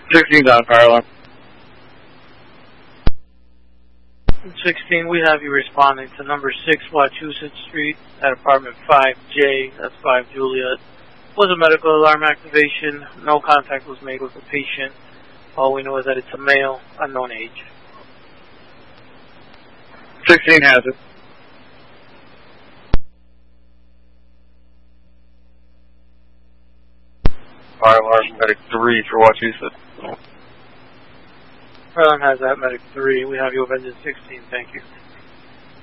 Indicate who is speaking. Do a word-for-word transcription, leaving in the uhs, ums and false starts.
Speaker 1: sixteen's on fire alarm.
Speaker 2: sixteen, we have you responding to number six Wachusett Street at apartment five J, that's five Juliet. Was a medical alarm activation. No contact was made with the patient. All we know is that it's a male, unknown age.
Speaker 1: sixteen has it. Fire alarm, medic three for Wachusett.
Speaker 2: Fire alarm has that, medic three. We have you with engine sixteen, thank you.